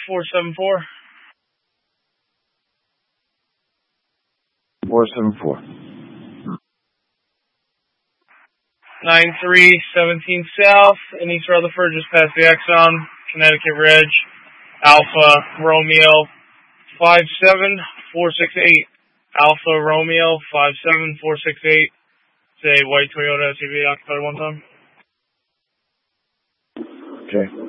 474. 474. 9317 South in East Rutherford, just past the Exxon, Connecticut Ridge, Alpha Romeo 57468. Alpha Romeo 57468. It's a white Toyota SUV occupied one time. Okay.